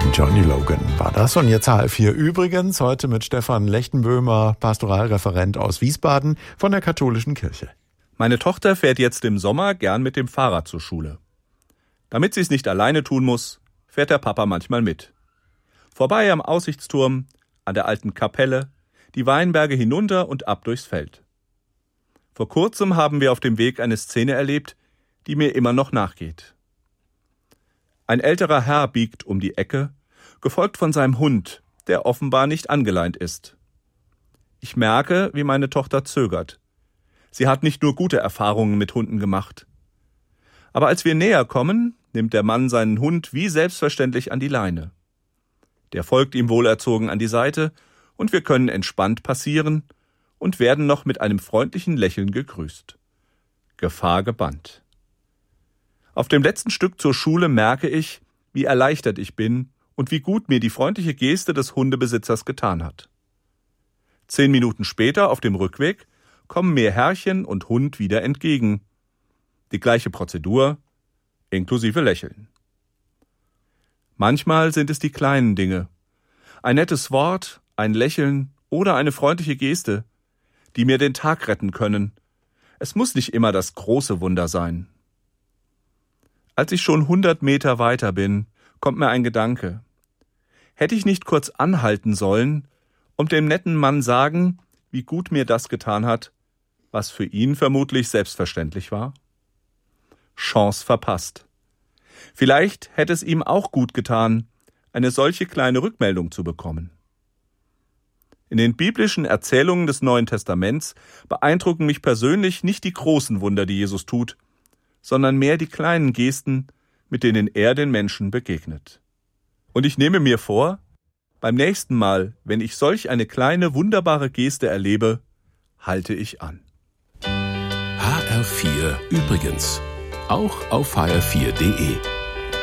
Johnny Logan war das. Und jetzt HR4 übrigens, heute mit Stefan Lechtenböhmer, Pastoralreferent aus Wiesbaden von der Katholischen Kirche. Meine Tochter fährt jetzt im Sommer gern mit dem Fahrrad zur Schule. Damit sie es nicht alleine tun muss, fährt der Papa manchmal mit. Vorbei am Aussichtsturm, an der alten Kapelle, die Weinberge hinunter und ab durchs Feld. Vor kurzem haben wir auf dem Weg eine Szene erlebt, die mir immer noch nachgeht. Ein älterer Herr biegt um die Ecke, gefolgt von seinem Hund, der offenbar nicht angeleint ist. Ich merke, wie meine Tochter zögert. Sie hat nicht nur gute Erfahrungen mit Hunden gemacht. Aber als wir näher kommen, nimmt der Mann seinen Hund wie selbstverständlich an die Leine. Der folgt ihm wohlerzogen an die Seite und wir können entspannt passieren und werden noch mit einem freundlichen Lächeln gegrüßt. Gefahr gebannt. Auf dem letzten Stück zur Schule merke ich, wie erleichtert ich bin und wie gut mir die freundliche Geste des Hundebesitzers getan hat. 10 Minuten später auf dem Rückweg kommen mir Herrchen und Hund wieder entgegen. Die gleiche Prozedur, inklusive Lächeln. Manchmal sind es die kleinen Dinge. Ein nettes Wort, ein Lächeln oder eine freundliche Geste, die mir den Tag retten können. Es muss nicht immer das große Wunder sein. Als ich schon 100 Meter weiter bin, kommt mir ein Gedanke. Hätte ich nicht kurz anhalten sollen und dem netten Mann sagen, wie gut mir das getan hat, was für ihn vermutlich selbstverständlich war? Chance verpasst. Vielleicht hätte es ihm auch gut getan, eine solche kleine Rückmeldung zu bekommen. In den biblischen Erzählungen des Neuen Testaments beeindrucken mich persönlich nicht die großen Wunder, die Jesus tut, sondern mehr die kleinen Gesten, mit denen er den Menschen begegnet. Und ich nehme mir vor, beim nächsten Mal, wenn ich solch eine kleine, wunderbare Geste erlebe, halte ich an. HR4 übrigens, auch auf hr4.de.